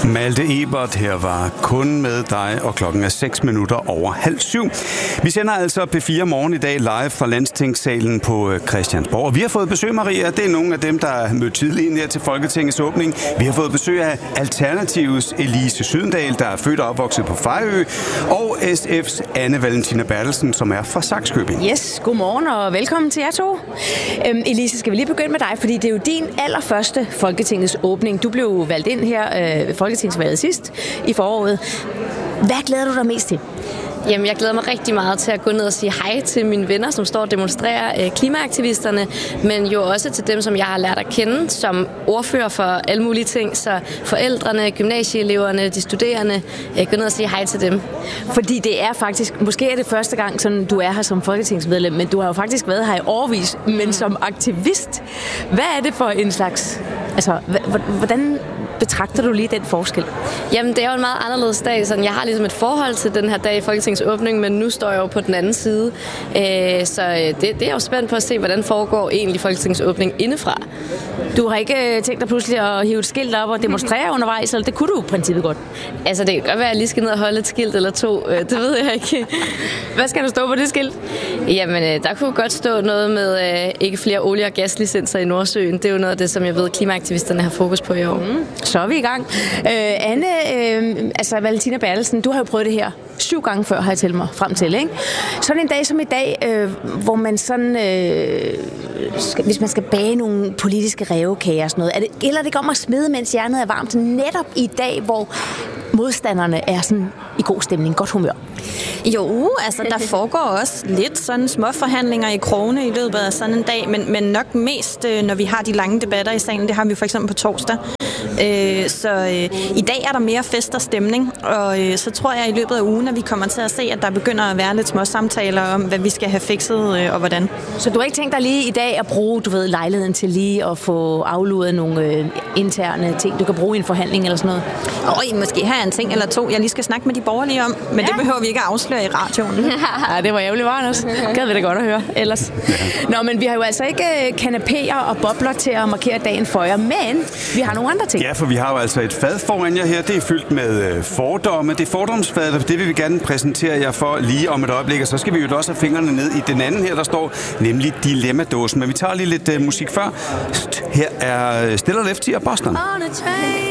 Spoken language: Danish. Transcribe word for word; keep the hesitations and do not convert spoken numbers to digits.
Malte Ebert her var kun med dig, og klokken er seks minutter over halv syv. Vi sender altså P fire Morgen i dag live fra Landstingssalen på Christiansborg. Og vi har fået besøg, Maria. Det er nogle af dem, der er mødt tidligt ind her til Folketingets åbning. Vi har fået besøg af Alternativets Elise Sydendal, der er født og opvokset på Fejø, og S F's Anne Valentina Bertelsen, som er fra Sakskøbing. Yes, godmorgen og velkommen til jer to. Øhm, Elise, skal vi lige begynde med dig, fordi det er jo din allerførste Folketingets åbning. Du blev valgt ind her øh, Folketingsvalget sidst i foråret. Hvad glæder du dig mest til? Jamen, jeg glæder mig rigtig meget til at gå ned og sige hej til mine venner, som står og demonstrerer øh, klimaaktivisterne, men jo også til dem, som jeg har lært at kende som ordfører for alle mulige ting. Så forældrene, gymnasieeleverne, de studerende, øh, gå ned og sige hej til dem. Fordi det er faktisk, måske er det første gang, sådan, du er her som folketingsmedlem, men du har jo faktisk været her i årevis, men som aktivist. Hvad er det for en slags, altså, hvordan betragter du lige den forskel? Jamen, det er jo en meget anderledes dag. Sådan, jeg har ligesom et forhold til den her dag i Folketingets åbning, men nu står jeg jo på den anden side. Øh, så det, det er jeg jo spændt på at se, hvordan foregår egentlig Folketingets åbning indefra. Du har ikke tænkt dig pludselig at hive et skilt op og demonstrere undervejs, eller det kunne du i princippet godt? Altså, det kan godt være, at jeg lige skal ned og holde et skilt eller to. Det ved jeg ikke. Hvad skal der stå på det skilt? Jamen, der kunne godt stå noget med øh, ikke flere olie- og gaslicenser i Nordsøen. Det er jo noget af det, som jeg ved, klimaaktivisterne har fokus på i år. Mm. Så er vi i gang. Øh, Anne, øh, altså Valentina Bertelsen, du har jo prøvet det her syv gange før, har jeg til mig frem til, ikke? Sådan en dag som i dag, øh, hvor man sådan, øh, skal, hvis man skal bage nogle politiske rævekager og sådan noget, er det, gælder det ikke om at smide, mens hjernet er varmt, netop i dag, hvor modstanderne er sådan i god stemning, godt humør? Jo, altså der foregår også lidt sådan små forhandlinger i krogene i løbet af sådan en dag, men, men nok mest, når vi har de lange debatter i salen. Det har vi for eksempel på torsdag. Øh, så øh, i dag er der mere fest og stemning, og øh, så tror jeg i løbet af ugen, at vi kommer til at se, at der begynder at være lidt små samtaler om, hvad vi skal have fikset øh, og hvordan. Så du har ikke tænkt dig lige i dag at bruge, du ved, lejligheden til lige at få afluret nogle øh, interne ting, du kan bruge i en forhandling eller sådan noget? Og måske har jeg en ting eller to, jeg lige skal snakke med de borgerlige om, men ja. Det behøver vi ikke at afsløre i radioen. Ja, det var ærgerligt, var Anders. Gad vi da godt at høre ellers. Nå, men vi har jo altså ikke kanapéer og bobler til at markere dagen for jer, men vi har nogle andre ting. Ja, for vi har jo altså et fad foran jer her. Det er fyldt med fordomme. Det er fordomsfadet, og det vil vi gerne præsentere jer for lige om et øjeblik. Og så skal vi jo også have fingrene ned i den anden her, der står nemlig dilemmadåsen. Men vi tager lige lidt uh, musik før. Her er Still Lefty og Boston.